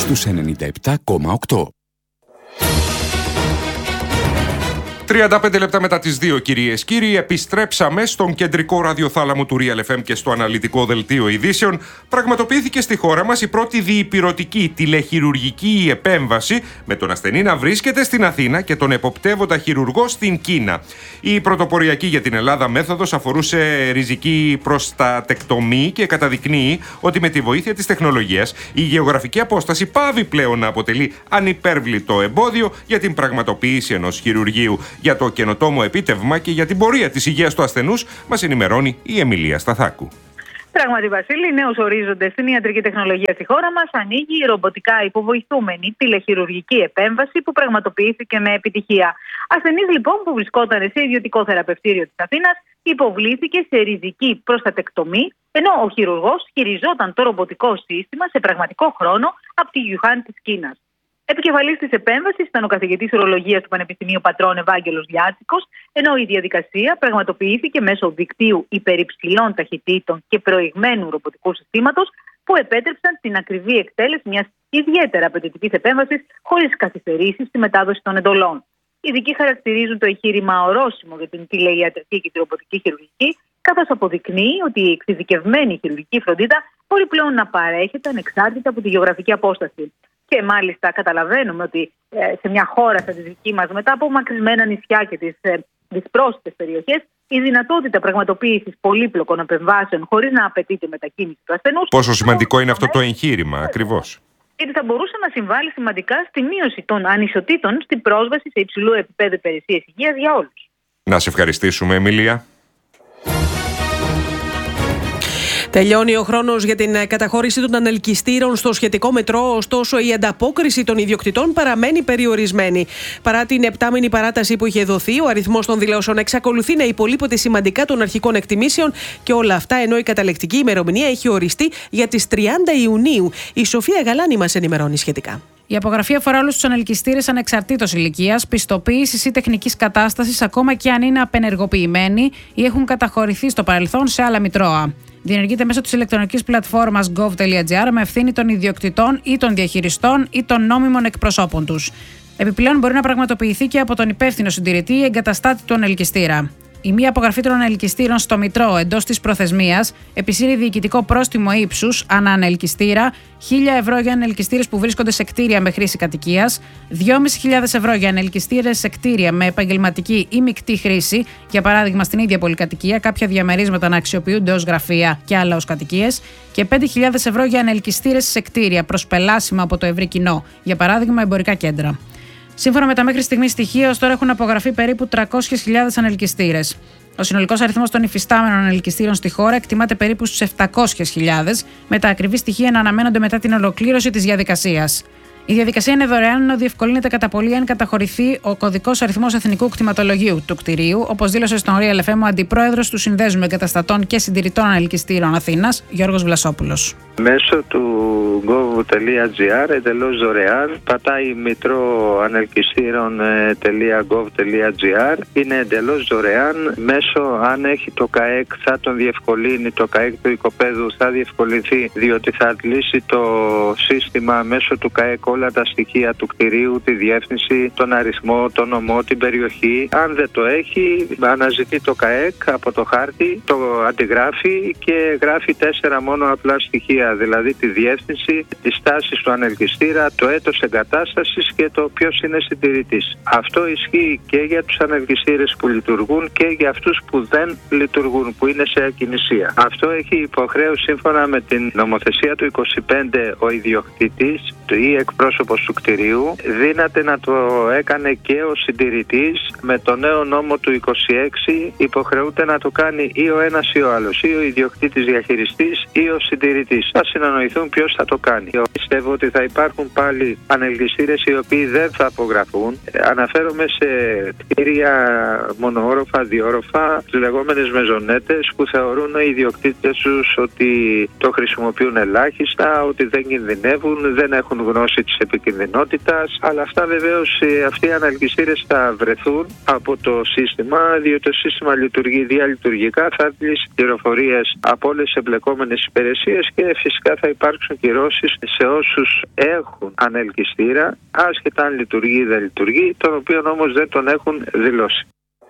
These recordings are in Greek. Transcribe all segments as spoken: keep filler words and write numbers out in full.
στους ενενήντα επτά κόμμα οκτώ. τριάντα πέντε λεπτά μετά τις δύο, κυρίες κύριοι, επιστρέψαμε στον κεντρικό ραδιοθάλαμο του Real εφ εμ και στο αναλυτικό δελτίο ειδήσεων. Πραγματοποιήθηκε στη χώρα μας η πρώτη διυπηρωτική τηλεχειρουργική επέμβαση, με τον ασθενή να βρίσκεται στην Αθήνα και τον εποπτεύοντα χειρουργό στην Κίνα. Η πρωτοποριακή για την Ελλάδα μέθοδος αφορούσε ριζική προστατεκτομή και καταδεικνύει ότι με τη βοήθεια της τεχνολογίας η γεωγραφική απόσταση πάβει πλέον να αποτελεί ανυπέρβλητο εμπόδιο για την πραγματοποίηση ενός χειρουργείου. Για το καινοτόμο επίτευγμα και για την πορεία της υγείας του ασθενούς μας ενημερώνει η Εμιλία Σταθάκου. Πράγματι, Βασίλη, νέους ορίζοντες στην ιατρική τεχνολογία στη χώρα μας ανοίγει η ρομποτικά υποβοηθούμενη τηλεχειρουργική επέμβαση που πραγματοποιήθηκε με επιτυχία. Ασθενής λοιπόν που βρισκόταν σε ιδιωτικό θεραπευτήριο της Αθήνας υποβλήθηκε σε ριζική προστατεκτομή, ενώ ο χειρουργός χειριζόταν το ρομποτικό σύστημα σε πραγματικό χρόνο από τη Γιουχάν της Κίνας. Επικεφαλής της επέμβασης ήταν ο καθηγητής ουρολογίας του Πανεπιστημίου Πατρών Ευάγγελος Λιάτσικος, ενώ η διαδικασία πραγματοποιήθηκε μέσω δικτύου υπερυψηλών ταχυτήτων και προηγμένου ρομποτικού συστήματος, που επέτρεψαν την ακριβή εκτέλεση μιας ιδιαίτερα απαιτητικής επέμβασης χωρίς καθυστερήσεις στη μετάδοση των εντολών. Οι ειδικοί χαρακτηρίζουν το εγχείρημα ορόσημο για την τηλεϊατρική και τη ρομποτική χειρουργική, καθώς αποδεικνύει ότι η εξειδικευμένη χειρουργική φροντίδα μπορεί πλέον να παρέχεται ανεξάρτητα από τη γεωγραφική απόσταση. Και μάλιστα καταλαβαίνουμε ότι ε, σε μια χώρα σαν τη δική μας, μετά από μακρισμένα νησιά και τις ε, δυσπρόσιτες περιοχές, η δυνατότητα πραγματοποίησης πολύπλοκων επεμβάσεων χωρίς να απαιτείται μετακίνηση του ασθενούς. Πόσο σημαντικό είναι αυτό το εγχείρημα, ακριβώς. Γιατί θα μπορούσε να συμβάλλει σημαντικά στη μείωση των ανισοτήτων στην πρόσβαση σε υψηλού επίπεδου υπηρεσίες υγείας για όλους. Να σε ευχαριστήσουμε, Εμιλία. Τελειώνει ο χρόνος για την καταχώρηση των ανελκυστήρων στο σχετικό μετρό, ωστόσο η ανταπόκριση των ιδιοκτητών παραμένει περιορισμένη. Παρά την επτάμηνη παράταση που είχε δοθεί, ο αριθμός των δηλώσεων εξακολουθεί να υπολείπεται σημαντικά των αρχικών εκτιμήσεων, και όλα αυτά ενώ η καταλεκτική ημερομηνία έχει οριστεί για τις τριάντα Ιουνίου. Η Σοφία Γαλάνη μας ενημερώνει σχετικά. Η απογραφή αφορά όλους τους ανελκυστήρες ανεξαρτήτως ηλικίας, πιστοποίησης ή τεχνικής κατάστασης, ακόμα και αν είναι απενεργοποιημένοι ή έχουν καταχωρηθεί στο παρελθόν σε άλλα μητρώα. Διενεργείται μέσω της ηλεκτρονικής πλατφόρμας gov.gr με ευθύνη των ιδιοκτητών ή των διαχειριστών ή των νόμιμων εκπροσώπων τους. Επιπλέον, μπορεί να πραγματοποιηθεί και από τον υπεύθυνο συντηρητή ή εγκαταστάτη του ανελκυστήρα. Η μη απογραφή των ανελκυστήρων στο Μητρό εντός της προθεσμίας επισύρει διοικητικό πρόστιμο ύψους ανά ανελκυστήρα χίλια ευρώ για ανελκυστήρες που βρίσκονται σε κτίρια με χρήση κατοικίας, δυόμισι χιλιάδες ευρώ για ανελκυστήρες σε κτίρια με επαγγελματική ή μεικτή χρήση, για παράδειγμα στην ίδια πολυκατοικία, κάποια διαμερίσματα να αξιοποιούνται ως γραφεία και άλλα ως κατοικίες, και πέντε χιλιάδες ευρώ για ανελκυστήρες σε κτίρια προσπελάσιμα από το ευρύ κοινό, για παράδειγμα εμπορικά κέντρα. Σύμφωνα με τα μέχρι στιγμής στοιχεία, ως τώρα έχουν απογραφεί περίπου τριακόσιες χιλιάδες ανελκυστήρες. Ο συνολικός αριθμός των υφιστάμενων ανελκυστήρων στη χώρα εκτιμάται περίπου στους επτακόσιες χιλιάδες, με τα ακριβή στοιχεία να αναμένονται μετά την ολοκλήρωση της διαδικασίας. Η διαδικασία είναι δωρεάν, ενώ διευκολύνεται κατά πολύ αν καταχωρηθεί ο κωδικός αριθμός εθνικού κτηματολογίου του κτηρίου, όπως δήλωσε στον Real εφ εμ ο αντιπρόεδρος του Συνδέσμου Εγκαταστατών και Συντηρητών Ανελκυστήρων Αθήνας, Γιώργος Βλασόπουλος. Μέσω του gov.gr εντελώς δωρεάν, πατάει μητρό ανελκυστήρων.gov.gr, είναι εντελώς δωρεάν. Μέσω, αν έχει το ΚΑΕΚ, θα τον διευκολύνει, το ΚΑΕΚ του οικοπαίδου θα διευκολυνθεί, διότι θα αντλήσει το σύστημα μέσω του ΚΑΕΚ όλα τα στοιχεία του κτηρίου, τη διεύθυνση, τον αριθμό, τον νομό, την περιοχή. Αν δεν το έχει, αναζητεί το ΚΑΕΚ από το χάρτη, το αντιγράφει και γράφει τέσσερα μόνο απλά στοιχεία, δηλαδή τη διεύθυνση, τη στάση του ανελκυστήρα, το έτος εγκατάστασης και το ποιος είναι συντηρητής. Αυτό ισχύει και για τους ανελκυστήρες που λειτουργούν και για αυτούς που δεν λειτουργούν, που είναι σε ακινησία. Αυτό έχει υποχρέωση σύμφωνα με την νομοθεσία του είκοσι πέντε ο ιδιοκτήτης ή εκπρόσωπος του κτηρίου, δύναται να το έκανε και ο συντηρητής. Με το νέο νόμο του είκοσι έξι υποχρεούται να το κάνει ή ο ένας ή ο άλλος, ή ο ιδιοκτήτης διαχειριστής ή ο συντηρητής. Θα συνεννοηθούν ποιος θα το κάνει. Πιστεύω ότι θα υπάρχουν πάλι ανελκυστήρες οι οποίοι δεν θα απογραφούν. Αναφέρομαι σε κτίρια μονοόροφα, διόροφα, τις λεγόμενες μεζονέτες, που θεωρούν οι ιδιοκτήτες τους ότι το χρησιμοποιούν ελάχιστα, ότι δεν κινδυνεύουν, δεν έχουν έχουν γνώση της επικινδυνότητας, αλλά αυτά βεβαίως αυτοί οι αναλγιστήρες θα βρεθούν από το σύστημα, διότι το σύστημα λειτουργεί διαλειτουργικά, θα αντλήσει πληροφορίες από όλες τις εμπλεκόμενες υπηρεσίες και φυσικά θα υπάρξουν κυρώσεις σε όσους έχουν ανελκυστήρα, άσχετα αν λειτουργεί ή δεν λειτουργεί, τον οποίο όμως δεν τον έχουν δηλώσει.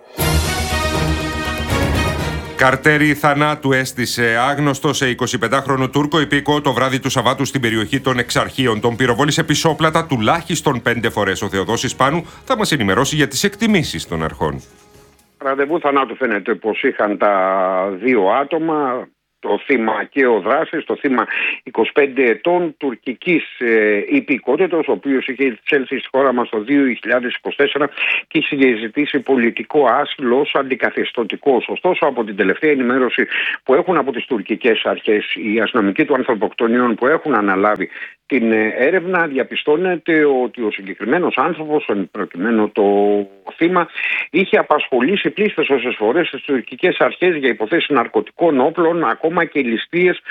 Καρτέρι θανάτου έστησε άγνωστο σε εικοσιπεντάχρονο Τούρκο υπήκο το βράδυ του Σαββάτου στην περιοχή των Εξαρχείων. Τον πυροβόλησε πισόπλατα τουλάχιστον πέντε φορές. Ο Θεοδόσης Πάνου θα μας ενημερώσει για τις εκτιμήσεις των αρχών. Ραντεβού θανάτου φαίνεται πως είχαν τα δύο άτομα, το θύμα και ο δράσης, το θύμα είκοσι πέντε ετών τουρκικής ε, υπηκότητας, ο οποίος είχε εισέλθει στη χώρα μας το δύο χιλιάδες είκοσι τέσσερα και είχε ζητήσει πολιτικό άσυλο ως αντικαθεστωτικός. Ωστόσο, από την τελευταία ενημέρωση που έχουν από τις τουρκικές αρχές, οι αστυνομικοί του ανθρωποκτονίων που έχουν αναλάβει την έρευνα, διαπιστώνεται ότι ο συγκεκριμένος άνθρωπος, προκειμένου το θύμα, είχε απασχολήσει πλήστες όσες φορές τις τουρκικές αρχές για υποθέσεις ναρκωτικών όπλων, ακόμα και ληστείες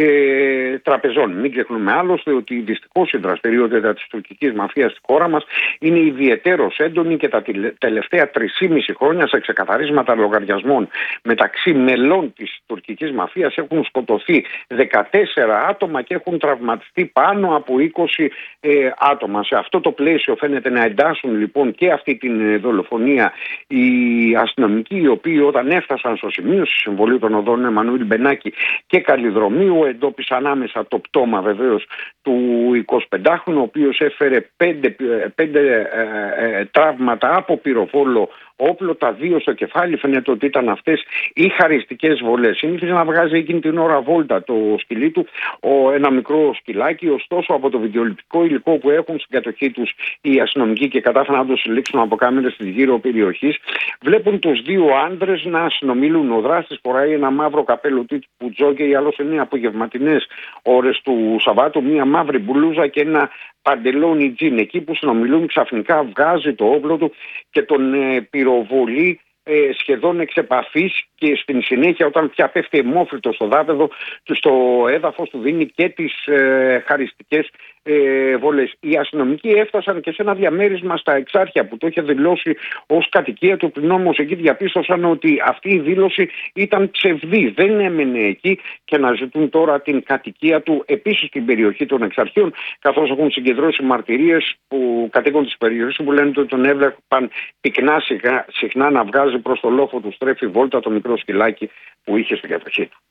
ε, τραπεζών. Μην ξεχνούμε άλλωστε ότι δυστυχώς η δραστηριότητα της τουρκικής μαφίας στη χώρα μας είναι ιδιαιτέρως έντονη και τα τελευταία τρισήμιση χρόνια σε ξεκαθαρίσματα λογαριασμών μεταξύ μελών της τουρκικής μαφίας έχουν σκοτωθεί δεκατέσσερα άτομα και έχουν τραυματιστεί πάνω από είκοσι ε, άτομα. Σε αυτό το πλαίσιο φαίνεται να εντάσσουν λοιπόν και αυτή την δολοφονία οι αστυνομικοί, οι οποίοι όταν έφτασαν στο σημείο στη συμβολή των οδών Εμμανουήλ Μπενάκη και Καλλιδρομίου εντόπισαν ανάμεσα το πτώμα βεβαίως του εικοσιπεντάχρονου, ο οποίος έφερε πέντε, πέντε ε, ε, τραύματα από πυροβόλο όπλο, τα δύο στο κεφάλι. Φαίνεται ότι ήταν αυτές οι χαριστικές βολές. Συνήθιζε να βγάζει εκείνη την ώρα βόλτα το σκυλί του, ο, ένα μικρό σκυλάκι. Ωστόσο, από το βιντεοληπτικό υλικό που έχουν στην κατοχή τους οι αστυνομικοί και κατάφεραν να το συλλήξουν από κάμερες της γύρω περιοχής, βλέπουν τους δύο άντρες να συνομιλούν. Ο δράστης φοράει ένα μαύρο καπέλο τύπου τζόκερ, οι άλλος είναι απογευματινές ώρες του Σαββάτου, μία μαύρη μπλούζα και ένα παντελόνι τζιν. Εκεί που συνομιλούν, ξαφνικά βγάζει το όπλο του και τον ε, πυροβολεί ε, σχεδόν εξ επαφής, και στην συνέχεια, όταν πια πέφτει αιμόφριτο στο δάπεδο του, στο έδαφος του δίνει και τις ε, χαριστικές ε, βολές. Οι αστυνομικοί έφτασαν και σε ένα διαμέρισμα στα Εξάρχεια που το είχε δηλώσει ως κατοικία του, πριν όμως εκεί διαπίστωσαν ότι αυτή η δήλωση ήταν ψευδής. Δεν έμενε εκεί και αναζητούν τώρα την κατοικία του επίσης στην περιοχή των Εξαρχείων, καθώς έχουν συγκεντρώσει μαρτυρίες που κατοίκων της περιοχής που λένε ότι τον έβλεπαν πυκνά συχνά να βγάζει προς το λόφο του, στρέφει βόλτα το μικρό σκυλάκι που είχε στην κατοχή του.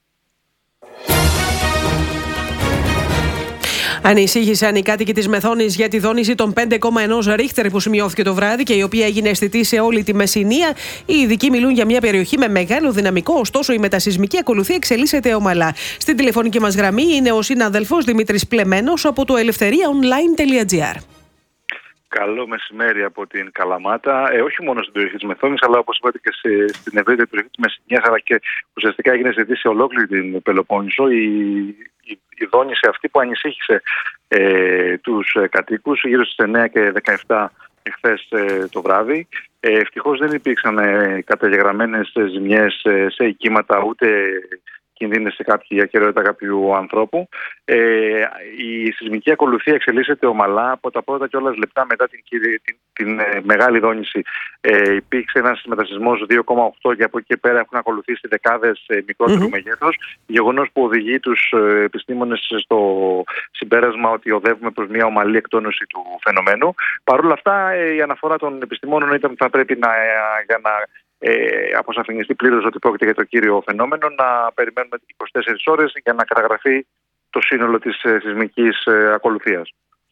Ανησύχησαν οι κάτοικοι της Μεθόνης για τη δόνηση των πέντε κόμμα ένα Ρίχτερ που σημειώθηκε το βράδυ και η οποία έγινε αισθητή σε όλη τη Μεσσηνία. Οι ειδικοί μιλούν για μια περιοχή με μεγάλο δυναμικό, ωστόσο η μετασυσμική ακολουθία εξελίσσεται ομαλά. Στην τηλεφωνική μας γραμμή είναι ο συνάδελφος Δημήτρης Πλεμένος από το ελευθερία-online τελεία τζι άρ. Καλό μεσημέρι από την Καλαμάτα. Ε, όχι μόνο στην περιοχή της Μεθόνης, αλλά όπως είπατε και σε, στην ευρύτερη περιοχή της Μεσσηνίας, αλλά και ουσιαστικά έγινε αισθητή σε ολόκληρη την Πελοπόννησο. Η, η, η δόνηση αυτή που ανησύχησε ε, τους ε, κατοίκους γύρω στις εννέα και δεκαεπτά εχθές ε, το βράδυ. Ε, ευτυχώς δεν υπήρξαν ε, καταγεγραμμένες ζημιές ε, σε οικήματα, ούτε κινδύνες σε κάποια ακεραιότητα κάποιου ανθρώπου. Ε, η σεισμική ακολουθία εξελίσσεται ομαλά. Από τα πρώτα κιόλας λεπτά μετά την, την, την ε, μεγάλη δόνηση ε, υπήρξε ένας μετασεισμός δύο κόμμα οκτώ και από εκεί και πέρα έχουν ακολουθήσει δεκάδες ε, μικρότερου mm-hmm. μεγέθους. Γεγονός που οδηγεί τους ε, επιστήμονες στο συμπέρασμα ότι οδεύουμε προς μια ομαλή εκτόνωση του φαινομένου. Παρ' όλα αυτά, ε, η αναφορά των επιστημόνων ήταν ότι θα πρέπει να, ε, για να Ε, αποσαφινιστεί πλήρως ότι πρόκειται για το κύριο φαινόμενο, να περιμένουμε είκοσι τέσσερις ώρες για να καταγραφεί το σύνολο της ε, σεισμικής ε, ακολουθίας.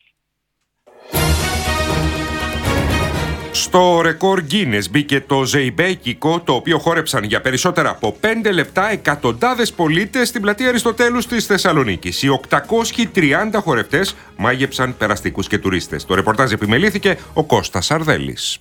Στο ρεκόρ Guinness μπήκε το ζεϊμπέκικο, το οποίο χόρεψαν για περισσότερα από πέντε λεπτά εκατοντάδες πολίτες στην πλατεία Αριστοτέλους της Θεσσαλονίκης. Οι οκτακόσιοι τριάντα χορευτές μάγεψαν περαστικούς και τουρίστες. Το ρεπορτάζ επιμελήθηκε ο Κώστας Αρδέλης.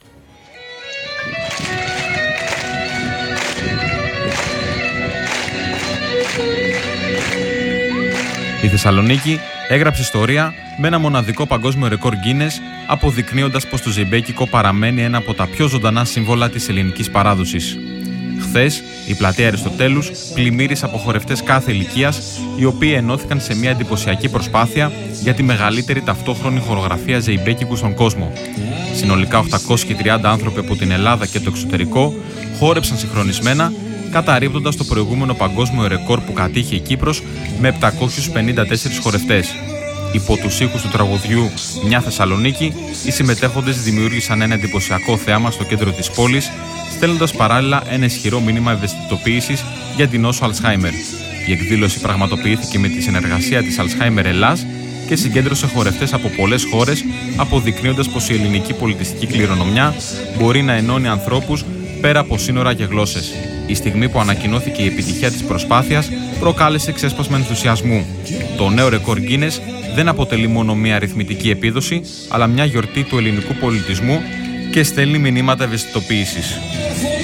Η Θεσσαλονίκη έγραψε ιστορία με ένα μοναδικό παγκόσμιο ρεκόρ Guinness, αποδεικνύοντας πως το ζεϊμπέκικο παραμένει ένα από τα πιο ζωντανά σύμβολα της ελληνικής παράδοσης. Χθες, η πλατεία Αριστοτέλους πλημμύρισε από χορευτές κάθε ηλικίας, οι οποίοι ενώθηκαν σε μια εντυπωσιακή προσπάθεια για τη μεγαλύτερη ταυτόχρονη χορογραφία ζεϊμπέκικου στον κόσμο. Συνολικά οκτακόσιοι τριάντα άνθρωποι από την Ελλάδα και το εξωτερικό χόρεψαν συγχρονισμένα, καταρρίπτοντας το προηγούμενο παγκόσμιο ρεκόρ που κατήχε η Κύπρος με επτακόσιους πενήντα τέσσερις χορευτές. Υπό τους ήχους του τραγουδιού «Μια Θεσσαλονίκη», οι συμμετέχοντες δημιούργησαν ένα εντυπωσιακό θέαμα στο κέντρο της πόλης, στέλνοντας παράλληλα ένα ισχυρό μήνυμα ευαισθητοποίησης για την νόσο Αλτσχάιμερ. Η εκδήλωση πραγματοποιήθηκε με τη συνεργασία της Αλτσχάιμερ Ελλάς και συγκέντρωσε χορευτές από πολλές χώρες, αποδεικνύοντας πως η ελληνική πολιτιστική κληρονομιά μπορεί να ενώνει ανθρώπους πέρα από σύνορα και γλώσσες. Η στιγμή που ανακοινώθηκε η επιτυχία της προσπάθειας προκάλεσε ξέσπασμα ενθουσιασμού. Το νέο ρεκόρ Guinness δεν αποτελεί μόνο μια αριθμητική επίδοση, αλλά μια γιορτή του ελληνικού πολιτισμού και στέλνει μηνύματα ευαισθητοποίησης.